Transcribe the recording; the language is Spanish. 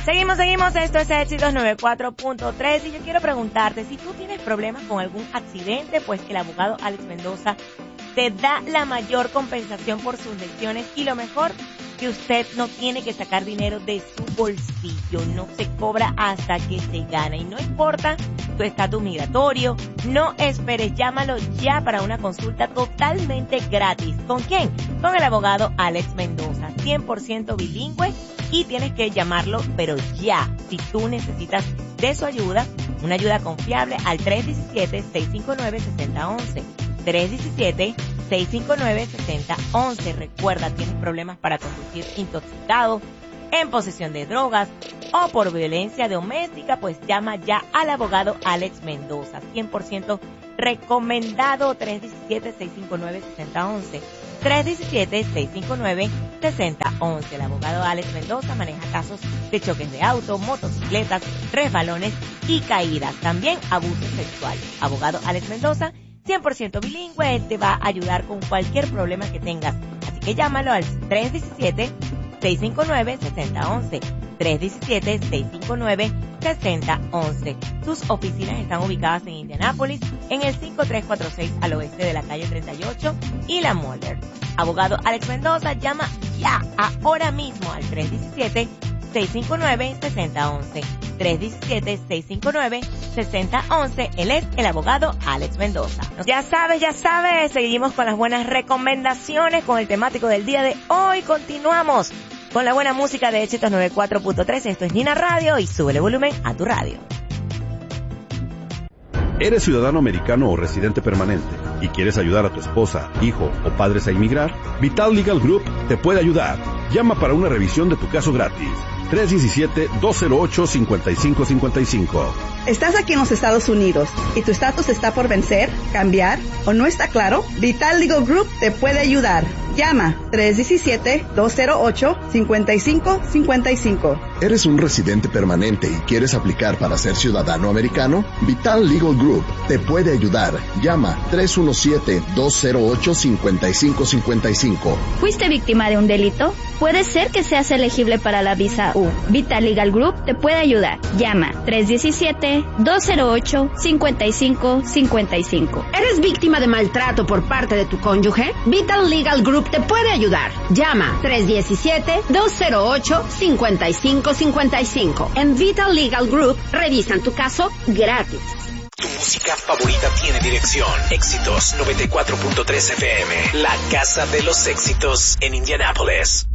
Seguimos, esto es Éxitos 94.3 y yo quiero preguntarte, si tú tienes problemas con algún accidente, pues el abogado Alex Mendoza te da la mayor compensación por sus lesiones y lo mejor, que usted no tiene que sacar dinero de su bolsillo, no se cobra hasta que se gana y no importa tu estatus migratorio, no esperes, llámalo ya para una consulta totalmente gratis. ¿Con quién? Con el abogado Alex Mendoza, 100% bilingüe y tienes que llamarlo, pero ya, si tú necesitas de su ayuda, una ayuda confiable al 317-659-6011. 317-659-6011. Recuerda, tienes problemas para conducir intoxicado, en posesión de drogas o por violencia doméstica, pues llama ya al abogado Alex Mendoza, 100% recomendado. 317-659-6011. 317-659-6011. El abogado Alex Mendoza maneja casos de choques de auto, motocicletas, resbalones y caídas. También abuso sexual. Abogado Alex Mendoza, 100% bilingüe, él te va a ayudar con cualquier problema que tengas. Así que llámalo al 317-659-6011. 317-659-6011. Sus oficinas están ubicadas en Indianápolis, en el 5346 al oeste de la calle 38 y la Moller. Abogado Alex Mendoza, llama ya, ahora mismo al 317-659-6011. 317-659-6011. Él es el abogado Alex Mendoza. Ya sabes, seguimos con las buenas recomendaciones, con el temático del día de hoy. Continuamos con la buena música de Éxitos 94.3. Esto es Nina Radio y súbele volumen a tu radio. ¿Eres ciudadano americano o residente permanente y quieres ayudar a tu esposa, hijo o padres a inmigrar? Vital Legal Group te puede ayudar. Llama para una revisión de tu caso gratis. 317-208-5555. ¿Estás aquí en los Estados Unidos y tu estatus está por vencer, cambiar o no está claro? Vital Legal Group te puede ayudar. Llama 317-208-5555. ¿Eres un residente permanente y quieres aplicar para ser ciudadano americano? Vital Legal Group te puede ayudar. Llama 317-208-5555. ¿Fuiste víctima de un delito? Puede ser que seas elegible para la visa U. Vital Legal Group te puede ayudar. Llama 317-208-5555. ¿Eres víctima de maltrato por parte de tu cónyuge? Vital Legal Group te puede ayudar. Llama 317-208-5555. En Vital Legal Group revisan tu caso gratis. Tu música favorita tiene dirección. Éxitos 94.3 FM. La casa de los éxitos en Indianápolis.